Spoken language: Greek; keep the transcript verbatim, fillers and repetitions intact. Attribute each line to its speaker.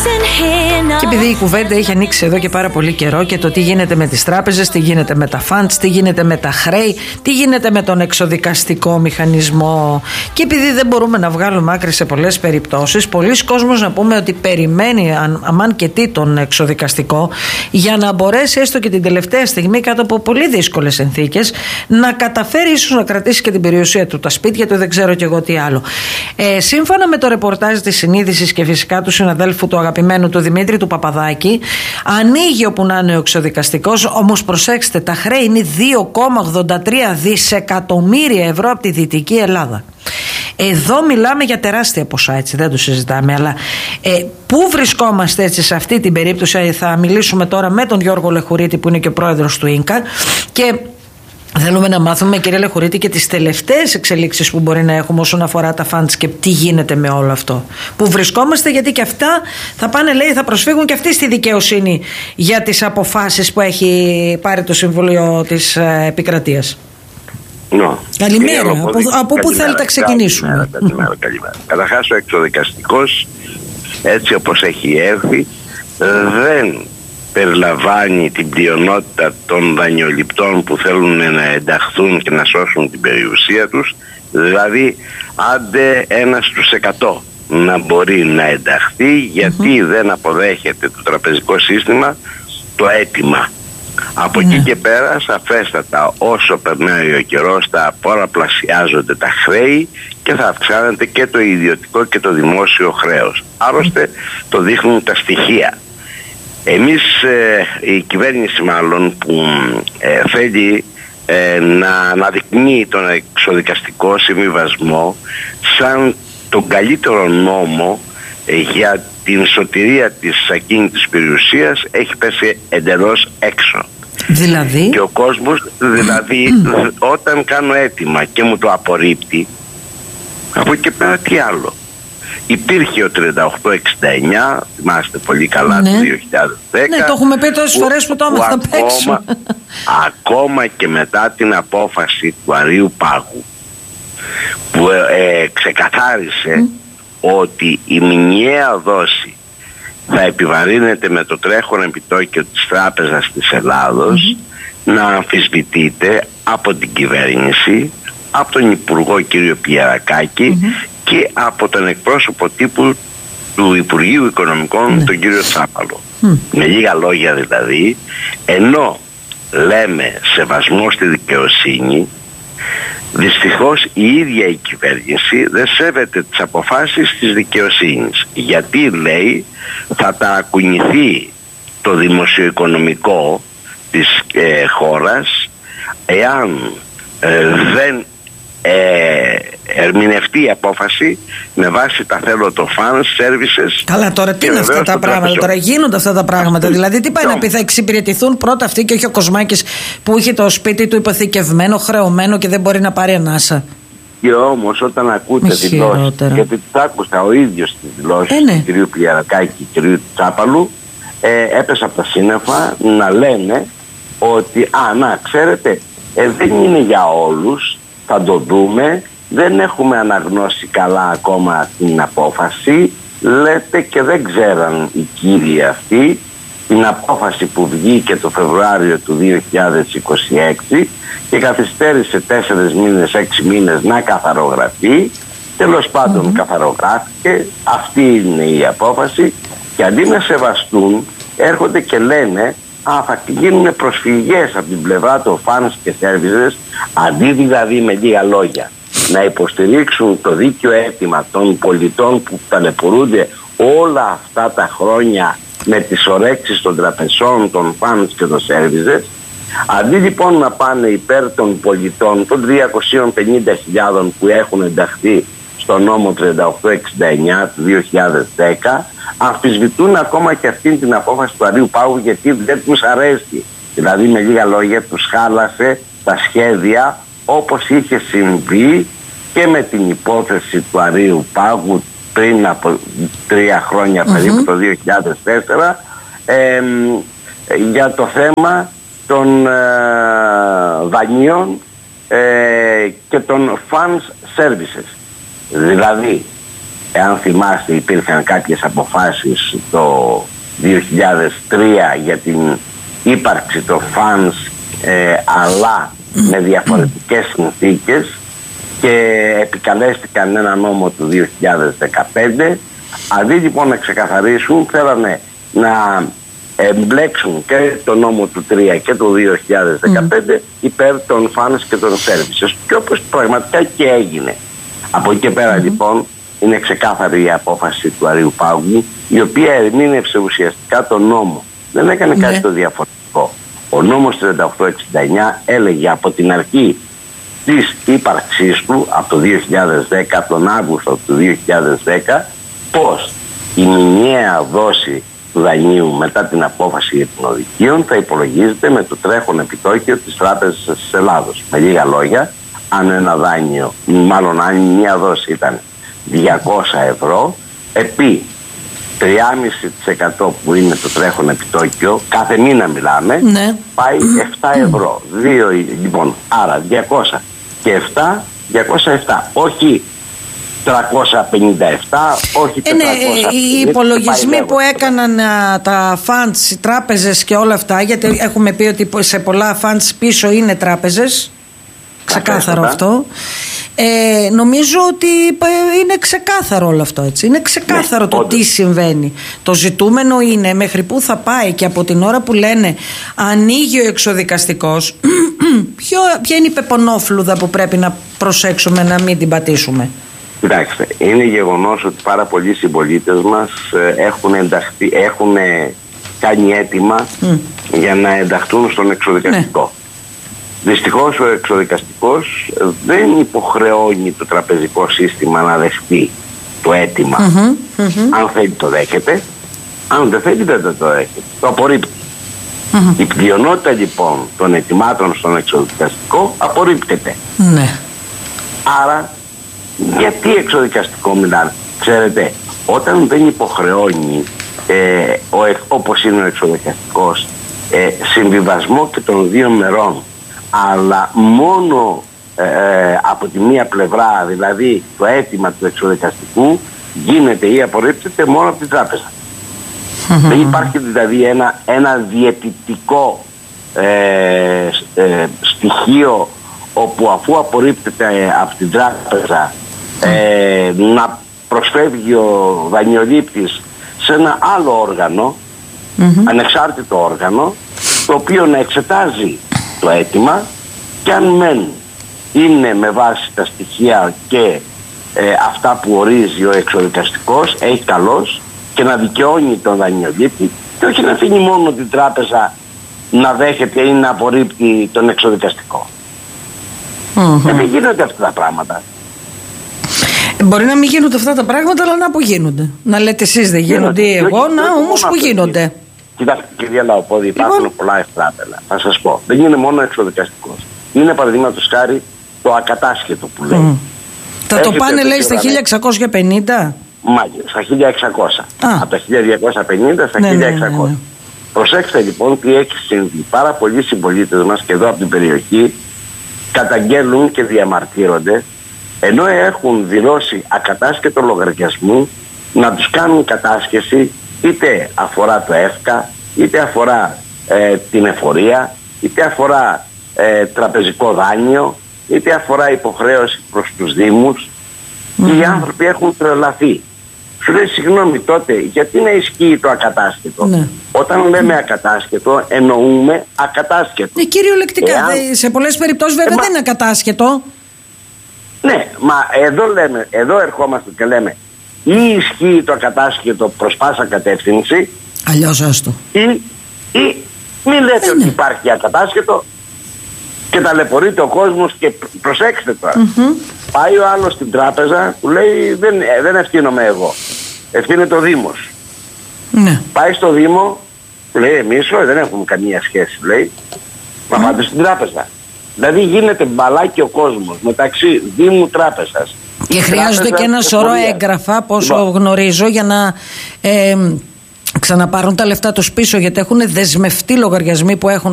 Speaker 1: Και επειδή η κουβέντα έχει ανοίξει εδώ και πάρα πολύ καιρό και το τι γίνεται με τις τράπεζες, τι γίνεται με τα funds, τι γίνεται με τα χρέη, τι γίνεται με τον εξοδικαστικό μηχανισμό, και επειδή δεν μπορούμε να βγάλουμε άκρη σε πολλές περιπτώσεις, πολλοί κόσμος, να πούμε, ότι περιμένει αν, αμάν και τι τον εξοδικαστικό, για να μπορέσει έστω και την τελευταία στιγμή, κάτω από πολύ δύσκολες συνθήκες, να καταφέρει ίσως να κρατήσει και την περιουσία του, τα σπίτια του, δεν ξέρω κι εγώ τι άλλο. Ε, σύμφωνα με το ρεπορτάζ της Συνείδησης και φυσικά του συναδέλφου του αγαπημένου του Δημήτρη του Παπαδάκη, ανοίγει όπου να είναι ο εξοδικαστικός, όμως προσέξτε, τα χρέη είναι δύο κόμμα ογδόντα τρία δισεκατομμύρια ευρώ από τη Δυτική Ελλάδα. Εδώ μιλάμε για τεράστια ποσά, έτσι, δεν το συζητάμε, αλλά ε, πού βρισκόμαστε έτσι σε αυτή την περίπτωση? Θα μιλήσουμε τώρα με τον Γιώργο Λεχουρίτη, που είναι και ο πρόεδρος του ίνκα, και θέλουμε να μάθουμε, κύριε Λεχουρίτη, και τις τελευταίες εξελίξεις που μπορεί να έχουμε όσον αφορά τα funds και τι γίνεται με όλο αυτό. Πού βρισκόμαστε, γιατί και αυτά θα πάνε, λέει, θα προσφύγουν και αυτοί στη δικαιοσύνη για τις αποφάσεις που έχει πάρει το Συμβούλιο της Επικρατείας. No. Καλημέρα. Από, από πού θέλετε να ξεκινήσουμε?
Speaker 2: Καλημέρα, καλημέρα, καλημέρα. Καταρχάς, ο εξοδικαστικός, έτσι όπως έχει έρθει, δεν περιλαμβάνει την πλειονότητα των δανειοληπτών που θέλουν να ενταχθούν και να σώσουν την περιουσία τους, δηλαδή άντε ένα στους εκατό να μπορεί να ενταχθεί, γιατί mm-hmm. δεν αποδέχεται το τραπεζικό σύστημα το αίτημα. Από mm. εκεί και πέρα, σαφέστατα, όσο περνάει ο καιρός, θα πολλαπλασιάζονται τα χρέη και θα αυξάνεται και το ιδιωτικό και το δημόσιο χρέος. Άλλωστε το δείχνουν τα στοιχεία. Εμείς, ε, η κυβέρνηση μάλλον, που ε, θέλει ε, να αναδεικνύει τον εξοδικαστικό συμβιβασμό σαν τον καλύτερο νόμο ε, για την σωτηρία της ακίνητης περιουσίας, έχει πέσει εντελώς έξω.
Speaker 1: Δηλαδή?
Speaker 2: Και ο κόσμος, δηλαδή, όταν κάνω αίτημα και μου το απορρίπτει, από εκεί πέρα τι άλλο? Υπήρχε ο τριάντα οκτώ εξήντα εννιά, θυμάστε πολύ καλά, ναι. Το δύο χιλιάδες δέκα.
Speaker 1: Ναι, το έχουμε πει τόσες φορές που το άμαθα απ' έξω.
Speaker 2: Ακόμα και μετά την απόφαση του Αρείου Πάγου, που ε, ξεκαθάρισε mm. ότι η μηνιαία δόση θα επιβαρύνεται με το τρέχον επιτόκιο της Τράπεζας της Ελλάδος, mm-hmm. να αμφισβητείται από την κυβέρνηση, από τον Υπουργό κύριο Πιερακάκη mm-hmm. και από τον εκπρόσωπο τύπου του Υπουργείου Οικονομικών, mm-hmm. τον κύριο Τσάπαλο. Mm-hmm. Με λίγα λόγια δηλαδή, ενώ λέμε σεβασμό στη δικαιοσύνη, δυστυχώς η ίδια η κυβέρνηση δεν σέβεται τις αποφάσεις της δικαιοσύνης, γιατί λέει θα ταρακουνηθεί το δημοσιοοικονομικό της ε, χώρας εάν ε, δεν ε, ερμηνευτεί η απόφαση με βάση τα θέλω το fans, services.
Speaker 1: Καλά, τώρα τι είναι αυτά τα πράγματα? Τώρα γίνονται αυτά τα πράγματα. Δηλαδή, τι πάει να πει? Θα εξυπηρετηθούν πρώτα αυτοί και όχι ο Κοσμάκης που είχε το σπίτι του υποθηκευμένο, χρεωμένο και δεν μπορεί να πάρει ανάσα.
Speaker 2: Και όμως, όταν ακούτε δηλώσεις, γιατί το άκουσα ο ίδιος τις δηλώσεις ε, ναι. του κ. Πιερακάκη και κ. Τσάπαλου, ε, έπεσα από τα σύννεφα να λένε ότι, α, να ξέρετε, ε, δεν είναι για όλους, θα το δούμε, δεν έχουμε αναγνώσει καλά ακόμα την απόφαση, λέτε, και δεν ξέραν οι κύριοι αυτοί την απόφαση που βγήκε το Φεβρουάριο του δύο χιλιάδες είκοσι έξι και καθυστέρησε τέσσερις μήνες, έξι μήνες να καθαρογραφεί. Τέλος πάντων mm-hmm. καθαρογράφηκε, αυτή είναι η απόφαση, και αντί να σεβαστούν έρχονται και λένε, α, θα γίνουν προσφυγές από την πλευρά των fans και services, αντί δηλαδή με λίγα λόγια να υποστηρίξουν το δίκαιο αίτημα των πολιτών που ταλαιπωρούνται όλα αυτά τα χρόνια με τις ορέξεις των τραπεζών, των fans και των services. Αντί λοιπόν να πάνε υπέρ των πολιτών, των τριακόσιες πενήντα χιλιάδες που έχουν ενταχθεί στο νόμο τριάντα οκτώ εξήντα εννιά του δύο χιλιάδες δέκα, αμφισβητούν ακόμα και αυτή την απόφαση του Αρείου Πάγου, γιατί δεν τους αρέσει. Δηλαδή, με λίγα λόγια, τους χάλασε τα σχέδια, όπως είχε συμβεί και με την υπόθεση του Αρείου Πάγου πριν από τρία χρόνια περίπου, mm-hmm. το δύο χιλιάδες τέσσερα, ε, για το θέμα των ε, δανείων ε, και των funds services. Δηλαδή, εάν θυμάστε, υπήρχαν κάποιες αποφάσεις το δύο χιλιάδες τρία για την ύπαρξη των funds, ε, αλλά με διαφορετικές συνθήκες, και επικαλέστηκαν ένα νόμο του δύο χιλιάδες δεκαπέντε. Αντί λοιπόν να ξεκαθαρίσουν, θέλανε να εμπλέξουν και το νόμο του τρία και το δύο χιλιάδες δεκαπέντε mm. υπέρ των funds και των services, και όπως πραγματικά και έγινε. Από εκεί και πέρα mm. λοιπόν είναι ξεκάθαρη η απόφαση του Αρείου Πάγου, η οποία ερμήνευσε ουσιαστικά τον νόμο. Δεν έκανε mm. κάτι το διαφορετικό. Ο νόμος τριάντα οκτώ εξήντα εννιά έλεγε από την αρχή της ύπαρξής του, από το δύο χιλιάδες δέκα, από τον Αύγουστο του δύο χιλιάδες δέκα, πως η μηνιαία δόση του δανείου μετά την απόφαση για την οδικίων θα υπολογίζεται με το τρέχον επιτόκιο της Τράπεζας της Ελλάδος. Με λίγα λόγια, αν ένα δάνειο, μάλλον αν μια δόση ήταν διακόσια ευρώ, επί τρία κόμμα πέντε τοις εκατό που είναι το τρέχον επιτόκιο, κάθε μήνα μιλάμε, ναι. πάει επτά ευρώ. Δύο, λοιπόν, άρα διακόσια και επτά, διακόσια επτά. Όχι τριακόσια πενήντα επτά, όχι τετρακόσια πενήντα.
Speaker 1: Ε, ναι, οι υπολογισμοί που έκαναν α, τα funds, οι τράπεζες και όλα αυτά, γιατί έχουμε πει ότι σε πολλά funds πίσω είναι τράπεζες, ξεκάθαρο αυτό. Ε, νομίζω ότι είναι ξεκάθαρο όλο αυτό, έτσι. Είναι ξεκάθαρο ναι, το όντως. Τι συμβαίνει. Το ζητούμενο είναι μέχρι πού θα πάει, και από την ώρα που λένε ανοίγει ο εξοδικαστικός, ποια είναι η πεπονόφλουδα που πρέπει να προσέξουμε να μην την πατήσουμε?
Speaker 2: Κοιτάξτε, είναι γεγονός ότι πάρα πολλοί συμπολίτες μας έχουν, ενταχθεί, έχουν κάνει αίτημα mm. για να ενταχθούν στον εξοδικαστικό. Ναι. Δυστυχώς ο εξοδικαστικός δεν υποχρεώνει το τραπεζικό σύστημα να δεχτεί το αίτημα. Mm-hmm, mm-hmm. Αν θέλει το δέχεται, αν δεν θέλει δεν το δέχεται, το απορρίπτει. Mm-hmm. Η πλειονότητα λοιπόν των αιτημάτων στον εξοδικαστικό απορρίπτεται.
Speaker 1: Ναι.
Speaker 2: Άρα γιατί εξοδικαστικό μιλάνε? Ξέρετε, όταν δεν υποχρεώνει ε, ο, όπως είναι ο εξοδικαστικός ε, συμβιβασμό και των δύο μερών, αλλά μόνο ε, από τη μία πλευρά, δηλαδή το αίτημα του εξοδικαστικού γίνεται ή απορρίπτεται μόνο από την τράπεζα. Δεν υπάρχει δηλαδή ένα, ένα διαιτητικό ε, ε, στοιχείο όπου αφού απορρίπτεται ε, από την τράπεζα ε, να προσφεύγει ο δανειολήπτης σε ένα άλλο όργανο, mm-hmm. ανεξάρτητο όργανο, το οποίο να εξετάζει το αίτημα, και αν μεν είναι με βάση τα στοιχεία και ε, αυτά που ορίζει ο εξοδικαστικός, έχει καλώς, και να δικαιώνει τον δανειολήπτη, και όχι να αφήνει μόνο την τράπεζα να δέχεται ή να απορρίπτει τον εξοδικαστικό. Mm-hmm. Ε, δεν γίνονται αυτά τα πράγματα.
Speaker 1: Μπορεί να μην γίνονται αυτά τα πράγματα, αλλά να που γίνονται. Να λέτε εσείς δεν γίνονται ή εγώ, να όμως που γίνονται.
Speaker 2: Κοιτάξτε, κυρία Λαοπόδη, υπάρχουν λοιπόν πολλά ευτράπελα. Θα σας πω, δεν είναι μόνο εξοδικαστικός. Είναι παραδείγματος χάρη το ακατάσχετο που λέει. Mm.
Speaker 1: Θα το πάνε, λέει, στα χίλια εξακόσια πενήντα.
Speaker 2: Μάλιστα, στα χίλια εξακόσια. Α. Από τα χίλια διακόσια πενήντα στα ναι, χίλια εξακόσια. Ναι, ναι, ναι. Προσέξτε λοιπόν τι έχει συμβεί. Πάρα πολλοί συμπολίτες μας και εδώ από την περιοχή καταγγέλνουν και διαμαρτύρονται, ενώ έχουν δηλώσει ακατάσχετο λογαριασμού, να τους κάνουν κατάσχεση, είτε αφορά το ΕΦΚΑ, είτε αφορά ε, την εφορία, είτε αφορά ε, τραπεζικό δάνειο, είτε αφορά υποχρέωση προς τους δήμους. Mm-hmm. Και οι άνθρωποι έχουν τρελαθεί. Σου λέει, συγγνώμη, τότε γιατί να ισχύει το ακατάσχετο? Ναι. Όταν λέμε ακατάσχετο εννοούμε ακατάσχετο.
Speaker 1: Ε, κυριολεκτικά, Εάν... δε, σε πολλές περιπτώσεις βέβαια ε, δεν είναι ακατάσχετο.
Speaker 2: Ναι, μα εδώ λέμε, εδώ ερχόμαστε και λέμε ή ισχύει το ακατάσχετο προς πάσα κατεύθυνση,
Speaker 1: αλλιώς άστο,
Speaker 2: ή, ή μην λέτε ε, ότι ναι. υπάρχει ακατάσχετο και ταλαιπωρείται ο κόσμος. Και προσέξτε τώρα, mm-hmm. πάει ο άλλος στην τράπεζα που λέει δεν, δεν ευθύνομαι εγώ, ευθύνεται ο Δήμος. Ναι. Πάει στο Δήμο, που λέει εμείς δεν έχουμε καμία σχέση, λέει, μα πάτε mm. στην τράπεζα. Δηλαδή γίνεται μπαλάκι ο κόσμος μεταξύ Δήμου τράπεζας.
Speaker 1: Και χρειάζονται και ένα σωρό έγγραφα, πόσο λοιπόν. γνωρίζω, για να ε, ξαναπάρουν τα λεφτά τους πίσω, γιατί έχουν δεσμευτεί λογαριασμοί που έχουν